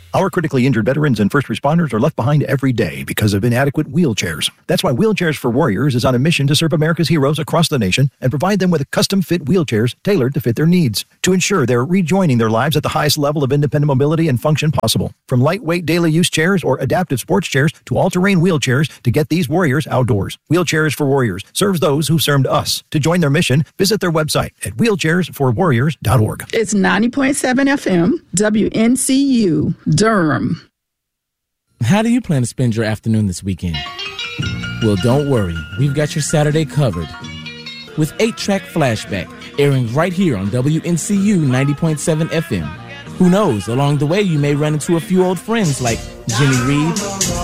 Our critically injured veterans and first responders are left behind every day because of inadequate wheelchairs. That's why Wheelchairs for Warriors is on a mission to serve America's heroes across the nation and provide them with custom-fit wheelchairs tailored to fit their needs to ensure they're rejoining their lives at the highest level of independent mobility and function possible. From lightweight daily use chairs or adaptive sports chairs to all-terrain wheelchairs to get these warriors outdoors. Wheelchairs for Warriors serves those who served us. To join their mission, visit their website at wheelchairsforwarriors.org. It's 90.7 FM, WNCU, Durham. How do you plan to spend your afternoon this weekend? Well, don't worry. We've got your Saturday covered with 8-Track Flashback airing right here on WNCU 90.7 FM. Who knows, along the way you may run into a few old friends like Jimmy Reed,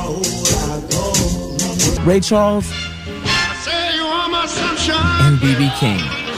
Ray Charles, and B.B. King.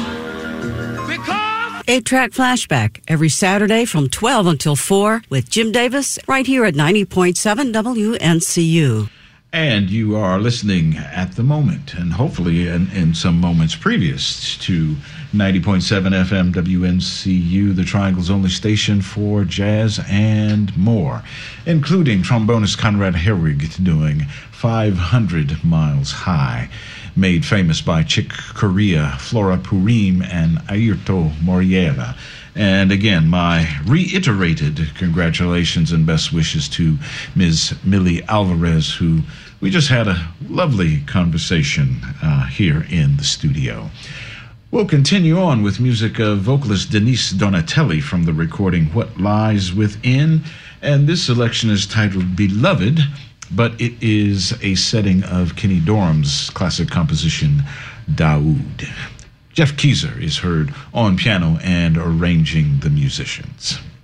8-Track Flashback every Saturday from 12 until 4 with Jim Davis right here at 90.7 WNCU. And you are listening at the moment, and hopefully in some moments previous to 90.7 FM WNCU, the Triangle's only station for jazz and more, including trombonist Conrad Herwig doing 500 Miles High, made famous by Chick Corea, Flora Purim, and Airto Moriera. And again, my reiterated congratulations and best wishes to Ms. Millie Alvarez, who we just had a lovely conversation here in the studio. We'll continue on with music of vocalist Denise Donatelli from the recording What Lies Within, and this selection is titled Beloved, but it is a setting of Kenny Dorham's classic composition, Daoud. Jeff Keezer is heard on piano and arranging the musicians.